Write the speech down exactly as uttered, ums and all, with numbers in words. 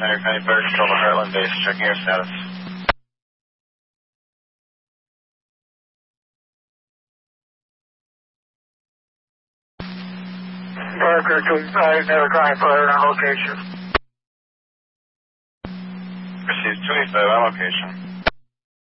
Niagara County Fire Control to Heartland Base, checking your status. Fire Crew two five, Niagara County Fire on location. Received two eight five on location.